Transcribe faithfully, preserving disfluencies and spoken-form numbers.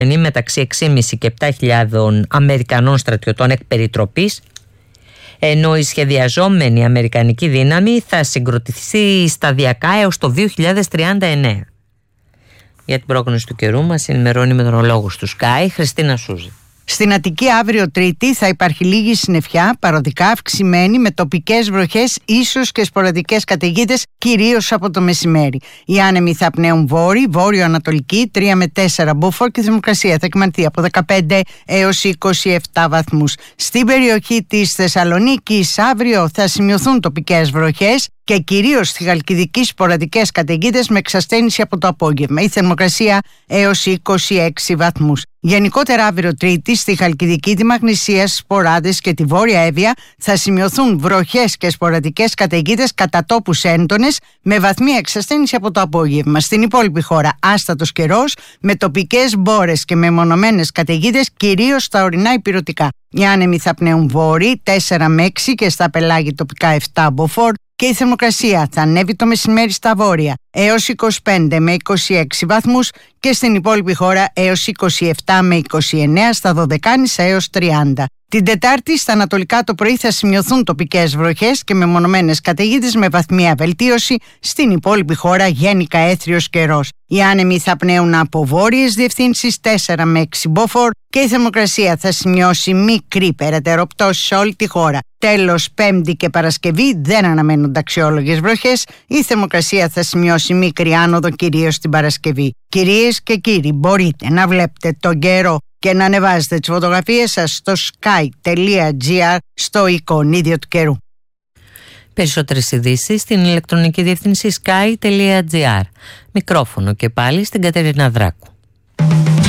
μεταξύ έξι χιλιάδες πεντακόσιους και επτά χιλιάδες Αμερικανών στρατιωτών εκ περιτροπής, ενώ η σχεδιαζόμενη αμερικανική δύναμη θα συγκροτηθεί σταδιακά έως το δύο χιλιάδες τριάντα εννέα. Για την πρόγνωση του καιρού μας ενημερώνει η μετεωρολόγος του Sky, Χριστίνα Σούζη. Στην Αττική αύριο Τρίτη θα υπάρχει λίγη συννεφιά, παροδικά αυξημένη, με τοπικές βροχές, ίσως και σποραδικές καταιγίδες, κυρίως από το μεσημέρι. Οι άνεμοι θα πνέουν βόρειο, βόρειο-ανατολική, τρία με τέσσερα μποφόρ, και η θερμοκρασία θα κυμανθεί από δεκαπέντε έως είκοσι επτά βαθμούς. Στην περιοχή της Θεσσαλονίκης αύριο θα σημειωθούν τοπικές βροχές και κυρίως στη Χαλκιδική σποραδικές καταιγίδες με εξασθένηση από το απόγευμα. Η θερμοκρασία έως είκοσι έξι βαθμούς. Γενικότερα αύριο Τρίτη στη Χαλκιδική, τη Μαγνησία, Σποράδες και τη Βόρεια Εύβοια θα σημειωθούν βροχές και σποραδικές καταιγίδες, κατά τόπους έντονες, με βαθμία εξασθένηση από το απόγευμα. Στην υπόλοιπη χώρα άστατος καιρός, με τοπικές μπόρες και μεμονωμένες καταιγίδες, κυρίως στα ορεινά ηπειρωτικά. Οι άνεμοι θα πνέουν βόρειοι, τέσσερα με έξι, και στα πελάγη τοπικά επτά μποφόρ, και η θερμοκρασία θα ανέβει το μεσημέρι στα βόρεια έως είκοσι πέντε με είκοσι έξι βαθμούς και στην υπόλοιπη χώρα έως είκοσι επτά με είκοσι εννέα, στα Δωδεκάνησα έως τριάντα. Την Τετάρτη στα ανατολικά το πρωί θα σημειωθούν τοπικές βροχές και μεμονωμένες καταιγίδες με βαθμία βελτίωση. Στην υπόλοιπη χώρα γενικά έθριος καιρός. Οι άνεμοι θα πνέουν από βόρειες διευθύνσεις τέσσερα με έξι μποφόρ και η θερμοκρασία θα σημειώσει μικρή περαιτέρω πτώση σε όλη τη χώρα. Τέλος, Πέμπτη και Παρασκευή δεν αναμένονται αξιόλογες βροχές. Η θερμοκρασία θα σημειώσει μικρή άνοδο κυρίως την Παρασκευή. Κυρίες και κύριοι, μπορείτε να βλέπετε τον καιρό και να ανεβάζετε τις φωτογραφίες σας στο sky τελεία gr, στο εικονίδιο του καιρού. Περισσότερες ειδήσεις στην ηλεκτρονική διεύθυνση sky τελεία gr. Μικρόφωνο και πάλι στην Κατερίνα Δράκου.